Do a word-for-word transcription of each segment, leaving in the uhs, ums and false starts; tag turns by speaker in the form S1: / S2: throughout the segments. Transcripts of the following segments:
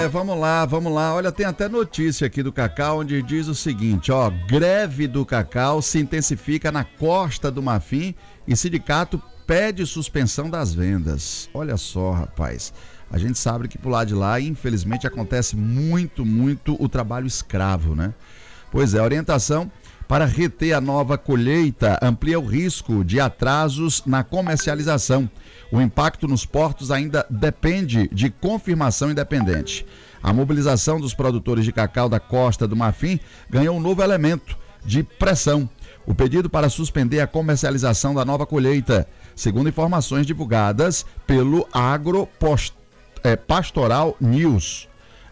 S1: É, vamos lá, vamos lá. Olha, tem até notícia aqui do cacau onde diz o seguinte, ó, greve do cacau se intensifica na Costa do Marfim e sindicato pede suspensão das vendas. Olha só, rapaz, a gente sabe que por lá de lá, infelizmente, acontece muito, muito o trabalho escravo, né? Pois é, a orientação para reter a nova colheita amplia o risco de atrasos na comercialização. O impacto nos portos ainda depende de confirmação independente. A mobilização dos produtores de cacau da Costa do Marfim ganhou um novo elemento de pressão. O pedido para suspender a comercialização da nova colheita, segundo informações divulgadas pelo Agro Post, é, Pastoral News.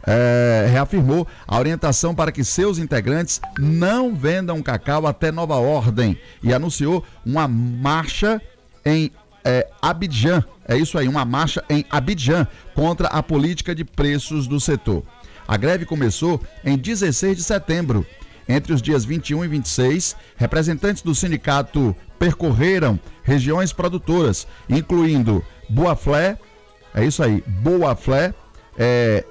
S1: É, reafirmou a orientação para que seus integrantes não vendam cacau até nova ordem e anunciou uma marcha em é, Abidjan, é isso aí, uma marcha em Abidjan contra a política de preços do setor. A greve começou em dezesseis de setembro. Entre os dias vinte e um e vinte e seis, representantes do sindicato percorreram regiões produtoras, incluindo Boaflé, é isso aí, Boaflé, É,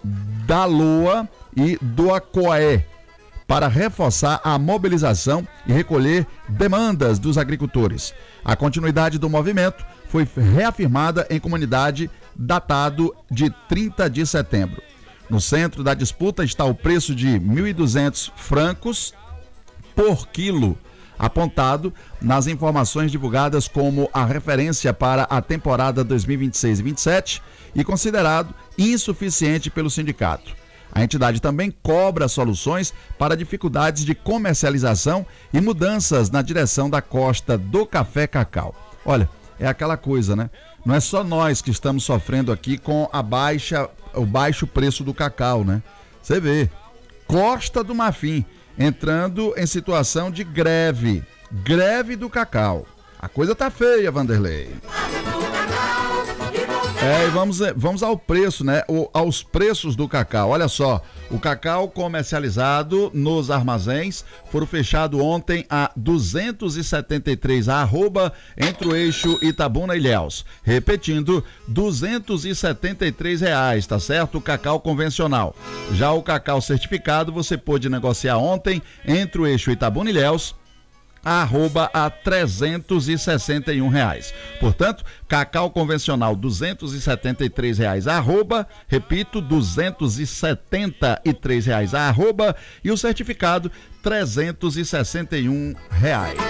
S1: Daloa e Doacoaé, para reforçar a mobilização e recolher demandas dos agricultores. A continuidade do movimento foi reafirmada em comunicado datado de trinta de setembro. No centro da disputa está o preço de mil e duzentos francos por quilo, apontado nas informações divulgadas como a referência para a temporada dois mil e vinte e seis e vinte e sete e considerado insuficiente pelo sindicato. A entidade também cobra soluções para dificuldades de comercialização e mudanças na direção da Costa do Café Cacau. Olha, é aquela coisa, né? Não é só nós que estamos sofrendo aqui com a baixa, o baixo preço do cacau, né? Você vê, Costa do Marfim entrando em situação de greve, greve do cacau. A coisa tá feia, Vanderlei. É, e vamos, vamos ao preço, né? O, aos preços do cacau. Olha só, o cacau comercializado nos armazéns foram fechado ontem a duzentos e setenta e três a arroba entre o eixo Itabuna e Ilhéus. Repetindo, duzentos e setenta e três reais, tá certo? O cacau convencional. Já o cacau certificado você pôde negociar ontem entre o eixo Itabuna e Ilhéus, arroba a trezentos e sessenta e um reais. Portanto, cacau convencional duzentos e setenta e três reais arroba, repito, duzentos e setenta e três reais arroba e o certificado trezentos e sessenta e um reais.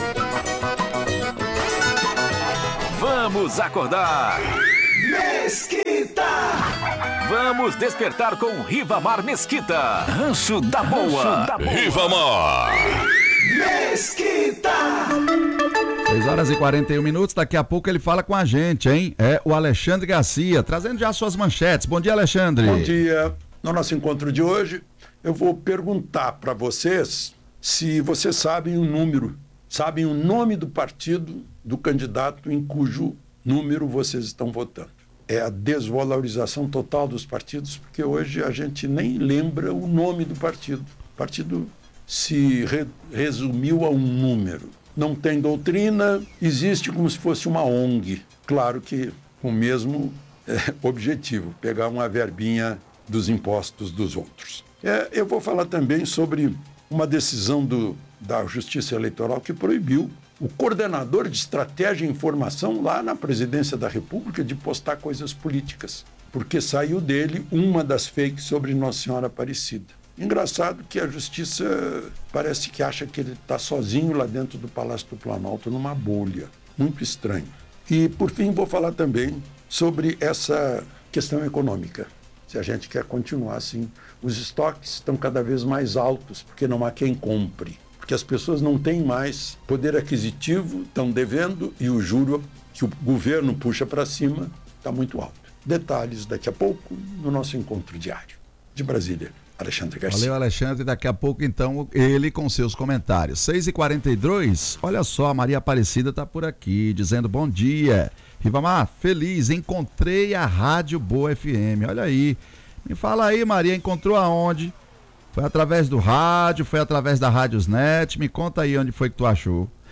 S2: Vamos acordar! Mesquita! Vamos despertar com Rivamar Mesquita. Rancho da Boa. Rancho da Boa. Rivamar.
S3: Mesquita!
S1: seis horas e quarenta e um minutos, daqui a pouco ele fala com a gente, hein? É o Alexandre Garcia, trazendo já suas manchetes. Bom dia, Alexandre.
S4: Bom dia. No nosso encontro de hoje, eu vou perguntar para vocês se vocês sabem o número, sabem o nome do partido do candidato em cujo número vocês estão votando. É a desvalorização total dos partidos, porque hoje a gente nem lembra o nome do partido. O partido se re, resumiu a um número. Não tem doutrina, existe como se fosse uma O N G. Claro que com o mesmo é, objetivo, pegar uma verbinha dos impostos dos outros. É, eu vou falar também sobre uma decisão do, da Justiça Eleitoral que proibiu o coordenador de estratégia e informação lá na Presidência da República de postar coisas políticas, porque saiu dele uma das fakes sobre Nossa Senhora Aparecida. Engraçado que a Justiça parece que acha que ele está sozinho lá dentro do Palácio do Planalto, numa bolha. Muito estranho. E, por fim, vou falar também sobre essa questão econômica. Se a gente quer continuar assim, os estoques estão cada vez mais altos, porque não há quem compre. Porque as pessoas não têm mais poder aquisitivo, estão devendo, e o juro que o governo puxa para cima está muito alto. Detalhes daqui a pouco no nosso encontro diário. De Brasília, Alexandre Garcia.
S1: Valeu, Alexandre. Daqui a pouco, então, ele com seus comentários. seis e quarenta e dois, olha só, a Maria Aparecida está por aqui, dizendo bom dia. Rivamar, feliz, encontrei a Rádio Boa F M. Olha aí. Me fala aí, Maria, encontrou aonde? Foi através do rádio, foi através da Rádiosnet? Me conta aí onde foi que tu achou.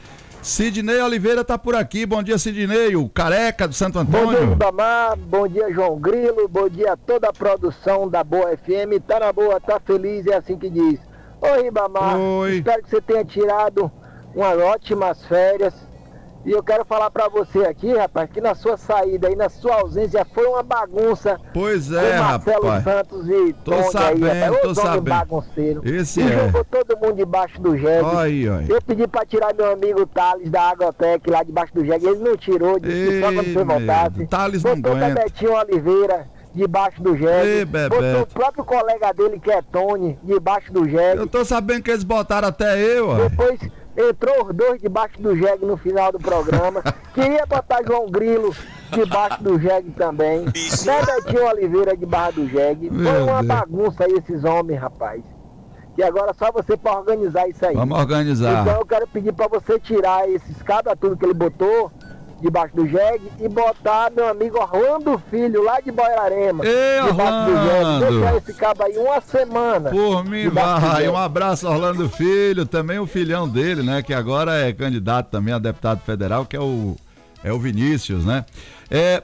S1: Sidney Oliveira tá por aqui. Bom dia, Sidney, o careca do Santo Antônio.
S5: Bom dia, Ribamar. Bom dia, João Grilo. Bom dia a toda a produção da Boa F M. Tá na boa, tá feliz, é assim que diz. Oi, Ribamar.
S1: Oi.
S5: Espero que você tenha tirado umas ótimas férias. E eu quero falar pra você aqui, rapaz, que na sua saída e na sua ausência foi uma bagunça.
S1: Pois é,
S5: com Marcelo
S1: rapaz.
S5: Santos e
S1: Tô
S5: Tony
S1: sabendo,
S5: aí, rapaz.
S1: tô
S5: Os homens
S1: sabendo.
S5: bagunceiros.
S1: Esse
S5: e
S1: é.
S5: jogou todo mundo debaixo do jegue.
S1: Oi, oi.
S5: Eu pedi pra tirar meu amigo Thales da Agrotec lá debaixo do jegue. Ele não tirou, disse que só quando você
S1: Ei,
S5: voltasse.
S1: meu, Thales não
S5: Botou
S1: aguenta.
S5: Bebetinho Oliveira debaixo do
S1: Ei,
S5: jegue.
S1: Bebeto.
S5: Botou o próprio colega dele, que é Tony, debaixo do jegue.
S1: Eu tô sabendo que eles botaram até eu, ó.
S5: Depois entrou os dois debaixo do jegue no final do programa. Queria botar João Grilo debaixo do jegue também. Bebetinho Oliveira de Barra do Jegue.
S1: Meu
S5: Foi uma
S1: Deus.
S5: bagunça aí esses homens, rapaz. E agora só você pra organizar isso aí.
S1: Vamos organizar.
S5: Então eu quero pedir pra você tirar esses cabra tudo que ele botou debaixo do jegue e botar meu amigo Orlando Filho lá de Boirarema.
S1: Ei,
S5: debaixo do jegue.
S1: Orlando.
S5: Deixar esse cabo aí uma semana.
S1: Por mim
S5: debaixo do
S1: vai.
S5: jegue.
S1: Um abraço, Orlando Filho, também o filhão dele, né, que agora é candidato também a deputado federal, que é o é o Vinícius, né? É,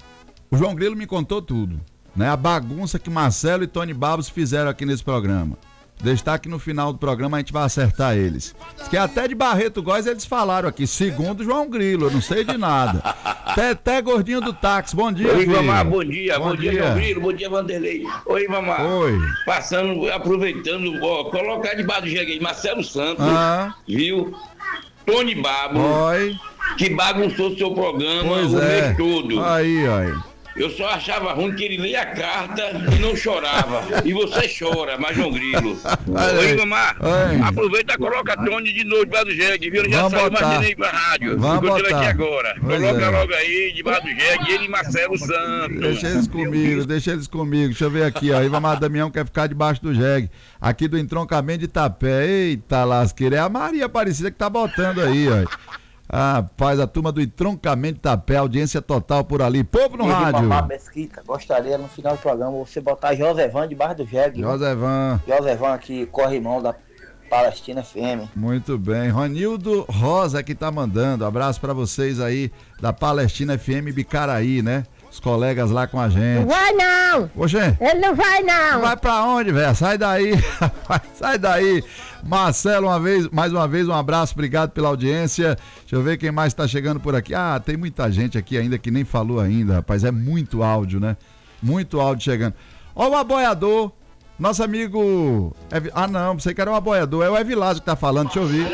S1: o João Grilo me contou tudo, né? A bagunça que Marcelo e Tony Babos fizeram aqui nesse programa. Destaque no final do programa, a gente vai acertar eles. Diz que até de Barreto Góes eles falaram aqui, segundo João Grilo, eu não sei de nada. Até gordinho do táxi, bom dia,
S6: Oi,
S1: filho.
S6: Mamá, bom dia, bom,
S1: Bom
S6: dia,
S1: dia.
S6: João Grilo, bom dia, Vanderlei. Oi, Mamá.
S1: Oi.
S6: Passando, aproveitando, ó, colocar debaixo do jegue aí, Marcelo Santos,
S1: Ah.
S6: viu? Tony Babo,
S1: Oi.
S6: que bagunçou seu programa
S1: Pois
S6: o
S1: é.
S6: mês todo.
S1: Aí, aí.
S6: Eu só achava ruim que ele lia a carta e não chorava. E você chora, mas João Grilo.
S1: Olha
S6: Oi,
S1: aí.
S6: Mamá.
S1: Oi.
S6: Aproveita e coloca Tony de novo debaixo do jegue, viu? Ele já
S1: Vamos
S6: saiu,
S1: botar.
S6: mas nem pra rádio.
S1: Vamos
S6: Ficou
S1: botar.
S6: aqui agora.
S1: Pois
S6: Coloca
S1: é.
S6: logo aí, debaixo do jegue, ele e Marcelo Santos.
S1: Deixa eles comigo, deixa eles comigo. Deixa eu ver aqui, ó. Ivamar Damião quer ficar debaixo do jegue. Aqui do entroncamento de Itapé. Eita lasqueira, é a Maria Aparecida que tá botando aí, ó. Ah, faz a turma do entroncamento de Itapé, audiência total por ali. Povo no
S7: E
S1: rádio.
S7: Mamá Mesquita, gostaria no final do programa você botar Josevan debaixo do jegue.
S1: Josevan,
S7: Josevan que corre mão da Palestina F M.
S1: muito bem. Ronildo Rosa que tá mandando. Abraço pra vocês aí da Palestina F M Bicaraí, né? Os colegas lá com a gente.
S8: Vai não!
S1: Oxê.
S8: Ele não vai não!
S1: Vai pra onde, velho? Sai daí, rapaz, sai daí. Marcelo, uma vez, mais uma vez, um abraço, obrigado pela audiência. Deixa eu ver quem mais tá chegando por aqui. Ah, tem muita gente aqui ainda que nem falou ainda, rapaz. É muito áudio, né? Muito áudio chegando. Ó, o aboiador, nosso amigo. Ev... Ah, não, pensei que era o aboiador. É o Evilásio que tá falando, deixa eu ouvir.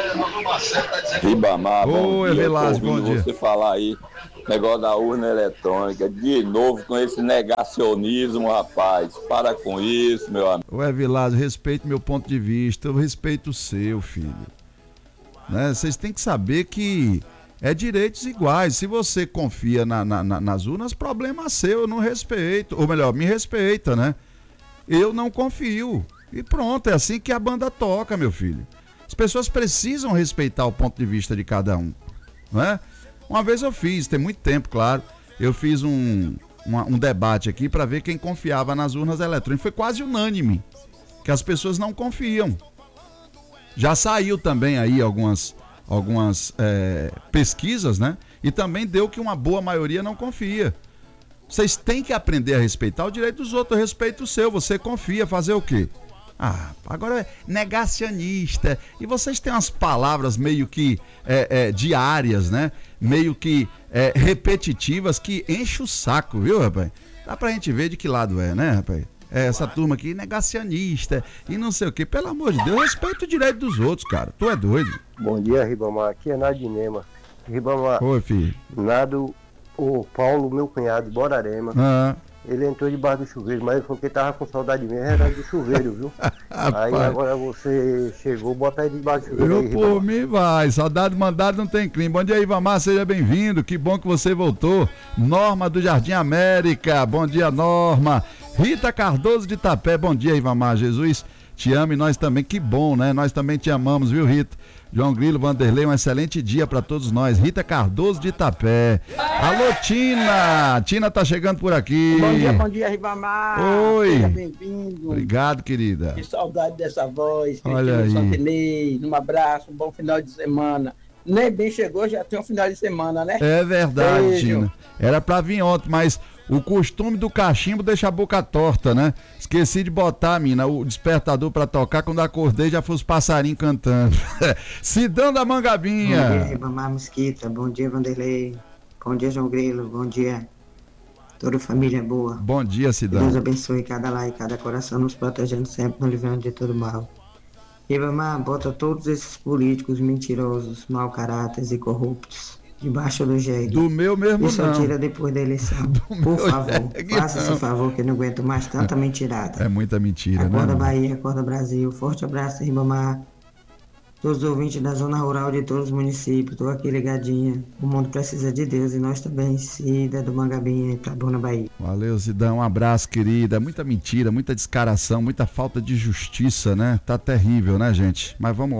S9: Ribamar, bom
S1: Oi,
S9: dia.
S1: Evilásio,
S9: Tô
S1: bom
S9: ouvindo
S1: dia.
S9: você falar aí, negócio da urna eletrônica, de novo com esse negacionismo, rapaz. Para com isso, meu amigo.
S1: Ô, Evilásio, respeite meu ponto de vista, eu respeito o seu, filho. Né? Vocês têm que saber que é direitos iguais. Se você confia na, na, na, nas urnas, problema é seu, eu não respeito. Ou melhor, me respeita, né? Eu não confio. E pronto, é assim que a banda toca, meu filho. As pessoas precisam respeitar o ponto de vista de cada um, não é? Uma vez eu fiz, tem muito tempo, claro, eu fiz um, uma, um debate aqui para ver quem confiava nas urnas eletrônicas. Foi quase unânime, que as pessoas não confiam. Já saiu também aí algumas, algumas é, pesquisas, né? E também deu que uma boa maioria não confia. Vocês têm que aprender a respeitar o direito dos outros, eu respeito o seu, você confia, fazer o quê? Ah, agora é negacionista. E vocês têm umas palavras meio que é, é, diárias, né? Meio que é, repetitivas que enche o saco, viu, rapaz? Dá pra gente ver de que lado é, né, rapaz? É essa turma aqui, negacionista e não sei o quê. Pelo amor de Deus, respeita o direito dos outros, cara. Tu é doido.
S5: Bom dia, Ribamar. Aqui é Nadinema. Ribamar,
S1: Oi, filho.
S5: Nado, o Paulo, meu cunhado, de Borarema.
S1: Ah,
S5: Ele entrou debaixo do chuveiro, mas ele falou que tava com saudade mesmo, era do chuveiro, viu? Aí
S1: rapaz.
S5: agora você chegou, bota aí debaixo do chuveiro
S1: Eu
S5: aí,
S1: por
S5: Ribamar.
S1: mim vai, saudade mandado não tem crime. Bom dia, Ivamar, seja bem-vindo, que bom que você voltou. Norma do Jardim América, bom dia, Norma. Rita Cardoso de Itapé, bom dia, Ivamar. Jesus te ama e nós também, que bom, né? Nós também te amamos, viu, Rita? João Grilo, Vanderlei, um excelente dia pra todos nós. Rita Cardoso de Itapé. Alô, Tina! Tina tá chegando por aqui.
S10: Bom dia, bom dia, Ribamar.
S1: Oi.
S10: Seja bem-vindo.
S1: Obrigado, querida.
S10: Que saudade dessa voz.
S1: Olha
S10: Cristina
S1: aí.
S10: Santinês. Um abraço, um bom final de semana. nem bem chegou, já tem um final de semana, né?
S1: É verdade,
S10: Beijo.
S1: Tina. Era pra vir ontem, mas o costume do cachimbo deixa a boca torta, né? Esqueci de botar, mina, o despertador pra tocar. Quando acordei, já foi os passarinhos cantando. Sidão da Mangabinha.
S8: Bom dia, Ribamar Mesquita. Bom dia, Vanderlei. Bom dia, João Grilo. Bom dia, toda família boa.
S1: Bom dia, Sidão.
S8: Deus abençoe cada lar e cada coração, nos protegendo sempre, nos livrando de todo mal. Ribamar, bota todos esses políticos mentirosos, mau caráteres e corruptos debaixo do jegue.
S1: Do meu mesmo
S8: e só
S1: não.
S8: tira depois da eleição. Por favor,
S1: jegue
S8: faça
S1: não.
S8: esse favor que eu não aguento mais tanta mentirada.
S1: É muita mentira,
S8: Acorda
S1: né?
S8: Bahia, acorda Brasil. Forte abraço, Ribamar. Todos os ouvintes da zona rural de todos os municípios, estou aqui ligadinha. O mundo precisa de Deus e nós também, Cida do Mangabinha, Itabuna, Bahia.
S1: Valeu, Sidão, um abraço, querida. Muita mentira, muita descaração, muita falta de justiça, né? Tá terrível, né, gente? Mas vamos lá.